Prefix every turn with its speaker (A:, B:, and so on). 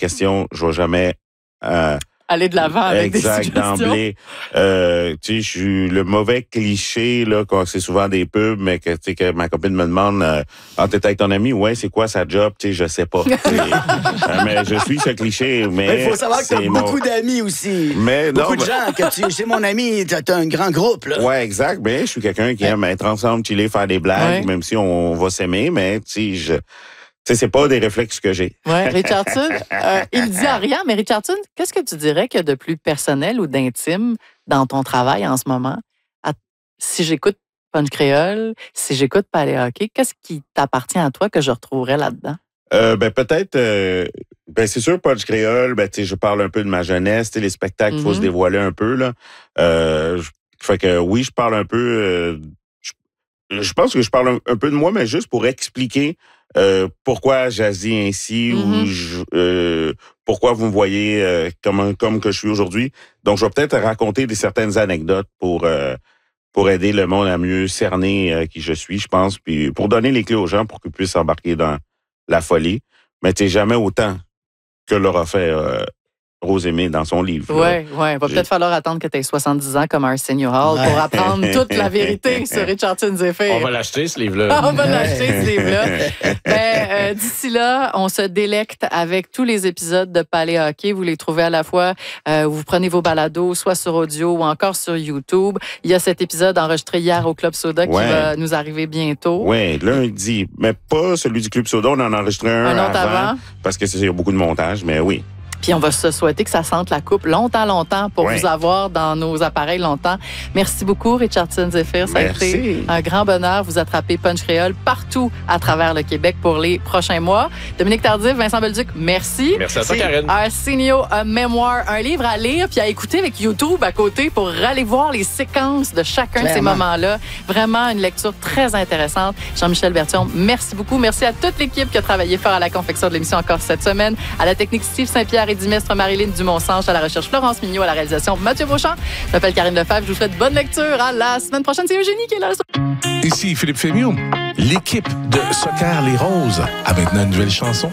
A: questions, je vais jamais...
B: aller de l'avant avec des suggestions.
A: D'emblée. Tu sais, je suis le mauvais cliché, là, quand c'est souvent des pubs, mais que, tu sais, que ma copine me demande, t'es avec ton ami, ouais, c'est quoi sa job? Tu sais, je sais pas. Mais je suis ce cliché, mais.
C: Il faut savoir que t'as beaucoup d'amis aussi.
A: Mais
C: beaucoup de gens que c'est mon ami, t'as un grand groupe, là.
A: Ouais, exact. Mais je suis quelqu'un qui aime être ensemble, chiller, faire des blagues, même si on va s'aimer, mais, tu sais, c'est pas des réflexes que j'ai.
B: Oui, Richardson, il dit à rien, mais Richardson, qu'est-ce que tu dirais qu'il y a de plus personnel ou d'intime dans ton travail en ce moment? Si j'écoute Punch Créole, si j'écoute Palais Hockey, qu'est-ce qui t'appartient à toi que je retrouverais là-dedans?
A: Peut-être, c'est sûr, Punch Créole, je parle un peu de ma jeunesse, les spectacles, il faut se dévoiler un peu, là. Fait que oui, je parle un peu, je pense que je parle un peu de moi, mais juste pour expliquer pourquoi j'agis ainsi ou pourquoi vous me voyez comme que je suis aujourd'hui. Donc, je vais peut-être raconter certaines anecdotes pour aider le monde à mieux cerner qui je suis, je pense, puis pour donner les clés aux gens pour qu'ils puissent embarquer dans la folie. Mais tu sais, jamais autant que l'aura fait Rosémée dans son livre.
B: Oui. Va peut-être falloir attendre que tu aies 70 ans comme Arsenio Hall pour apprendre toute la vérité sur Richardson Zephyr.
D: On va l'acheter, ce livre-là.
B: On va l'acheter, ce livre-là. D'ici là, on se délecte avec tous les épisodes de Palais Hockey. Vous les trouvez à la fois, vous prenez vos balados, soit sur audio ou encore sur YouTube. Il y a cet épisode enregistré hier au Club Soda qui va nous arriver bientôt.
A: Oui, lundi. Mais pas celui du Club Soda. On en a enregistré un
B: autre avant.
A: Parce que il y a beaucoup de montage, mais oui.
B: Puis on va se souhaiter que ça sente la coupe longtemps pour vous avoir dans nos appareils longtemps. Merci beaucoup, Richardson Zephyr. Ça a été un grand bonheur. Vous attrapez Punch Créole partout à travers le Québec pour les prochains mois. Dominique Tardif, Vincent Belleduc, merci.
D: Merci à toi, Karine.
B: Arsenio, un mémoire, un livre à lire puis à écouter avec YouTube à côté pour aller voir les séquences de chacun de ces moments-là. Vraiment une lecture très intéressante. Jean-Michel Berthiaume, merci beaucoup. Merci à toute l'équipe qui a travaillé fort à la confection de l'émission encore cette semaine. À la technique, Steve Saint-Pierre et Dimestre, Marilyn Dumont-Sanche, à la recherche Florence Mignot, à la réalisation Mathieu Beauchamp. Je m'appelle Karine Lefebvre, je vous souhaite bonne lecture. À la semaine prochaine, c'est Eugénie qui est là.
E: Ici Philippe Fémiot. L'équipe de Soccer Les Roses a maintenant une nouvelle chanson.